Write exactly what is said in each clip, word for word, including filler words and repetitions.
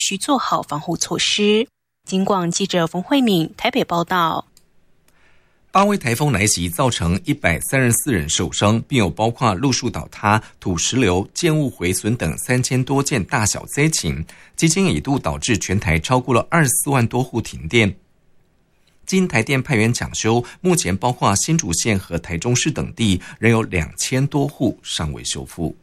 需做好防护措施。警广记者冯慧敏台北报道。 八威台风来袭，造成一百三十四人受伤，并有包括路树倒塌、土石流、建物毁损等三千多件大小灾情，基金一度导致全台超过了二十四万多户停电。经台电派员抢修，目前包括新竹县和台中市等地，仍有两千多户尚未修复。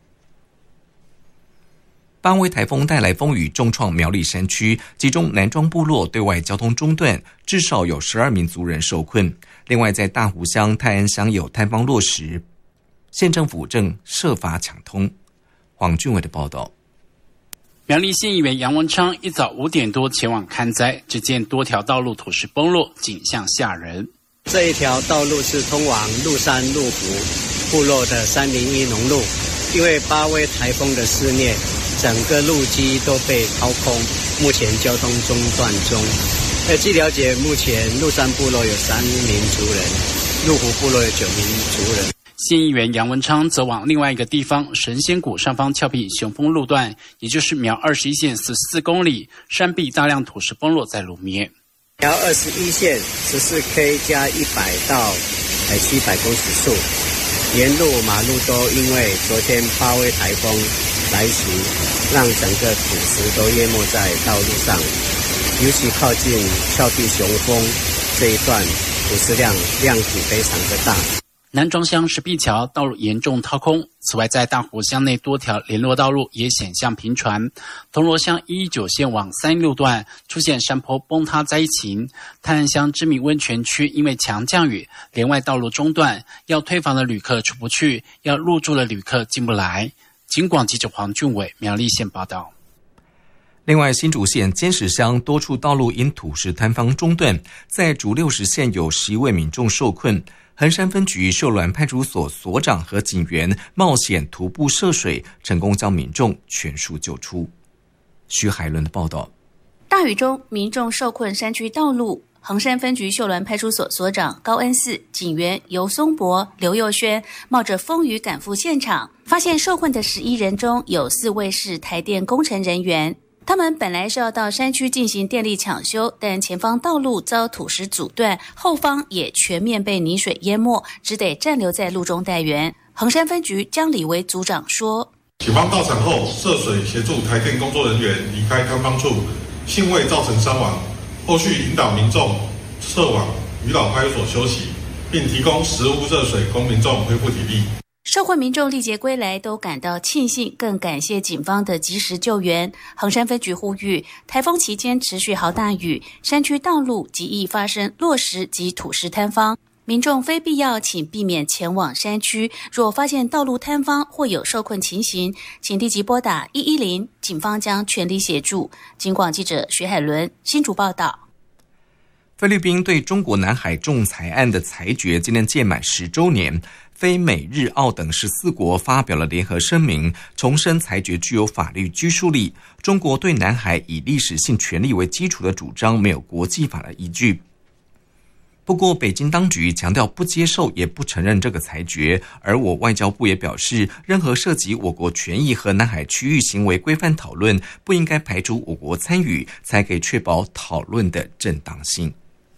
八威台风带来风雨重创苗栗山区，其中南庄部落对外交通中断，至少有十二名族人受困。另外，在大湖乡、泰安乡有坍方落石，县政府正设法抢通。黄俊伟的报道。 苗栗县议员杨文昌一早五点多前往勘灾，只见多条道路土石崩落，景象吓人。 这一条道路是通往鹿山鹿湖部落的三零一农路，因为八威台风的肆虐，整个路基都被掏空，目前交通中断中。呃，据了解，目前鹿山部落有三名族人，鹿湖部落有九名族人。 县议员杨文昌则往另外一个地方神仙谷上方峭壁雄峰路段，也就是苗二十一线十四公里，山壁大量土石崩落在路面。 苗二十一线十四 K 加一百到七百公尺处，沿路马路都因为昨天八威台风来袭，让整个土石都淹没在道路上，尤其靠近峭壁雄峰这一段，土石量量体非常的大。 南庄乡石壁桥道路严重掏空，此外在大湖乡内多条联络道路也险象频传。铜锣乡一一九线往三一路段出现山坡崩塌灾情，泰安乡知名温泉区因为强降雨，连外道路中断，要退房的旅客出不去，要入住的旅客进不来。警广记者黄俊伟苗栗县报道。 另外，新竹县尖石乡多处道路因土石坍方中断，在竹六十线有十一位民众受困。衡山分局秀峦派出所所长和警员冒险徒步涉水，成功将民众全数救出。徐海伦的报道。 大雨中，民众受困山区道路。衡山分局秀峦派出所所长高恩嗣、警员尤松博、刘佑轩冒着风雨赶赴现场，发现受困的十一人中有四位是台电工程人员。他们本来是要到山区进行电力抢修，但前方道路遭土石阻断，后方也全面被泥水淹没，只得暂留在路中待援。衡山分局江礼维组长说： 警方到场后涉水协助台电工作人员离开坍方处，幸未造成伤亡。后续引导民众撤往渔老派出所休息，并提供食物热水供民众恢复体力。 受困民众历劫归来，都感到庆幸，更感谢警方的及时救援。衡山分局呼吁，台风期间持续豪大雨，山区道路极易发生落石及土石坍方，民众非必要请避免前往山区。若发现道路坍方或有受困情形，请立即拨打一一零，警方将全力协助。警广记者徐海伦新竹报道。 菲律宾对中国南海仲裁案的裁决今天届满十周年，非美日澳等十四国发表了联合声明，重申裁决具有法律拘束力。中国对南海以历史性权利为基础的主张没有国际法的依据。不过，北京当局强调不接受也不承认这个裁决，而我外交部也表示，任何涉及我国权益和南海区域行为规范讨论，不应该排除我国参与，才可以确保讨论的正当性。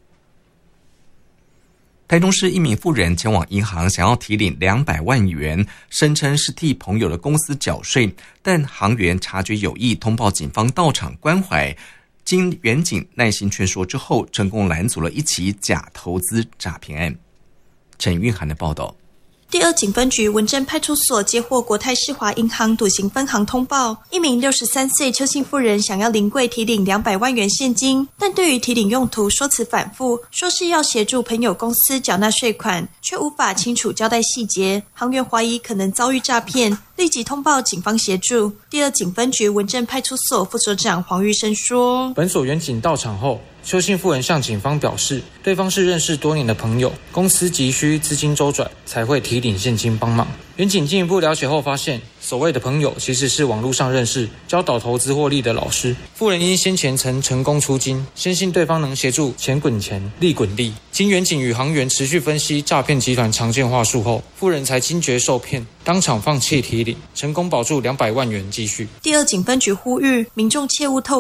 台中市一名妇人前往银行想要提领两百万元，声称是替朋友的公司缴税，但行员察觉有异，通报警方到场关怀。经员警耐心劝说之后，成功拦阻了一起假投资诈骗案。陈韵涵的报道。 第二警分局文正派出所接获国泰世华银行笃行分行通报，一名六十三岁邱姓妇人想要临柜提领两百万元现金，但对于提领用途说辞反复，说是要协助朋友公司缴纳税款，却无法清楚交代细节，行员怀疑可能遭遇诈骗，立即通报警方协助。第二警分局文正派出所副所长黄玉生说： 本所员警到场后， 邱姓妇人向警方表示，对方是认识多年的朋友，公司急需资金周转，才会提领现金帮忙。民警进一步了解后发现，所谓的朋友其实是网络上认识、教导投资获利的老师。妇人因先前曾成功出金，坚信对方能协助钱滚钱、利滚利。经员警与行员持续分析诈骗集团常见话术后，妇人才惊觉受骗，当场放弃提领，成功保住两百万元积蓄。 第二警分局呼吁民众切勿透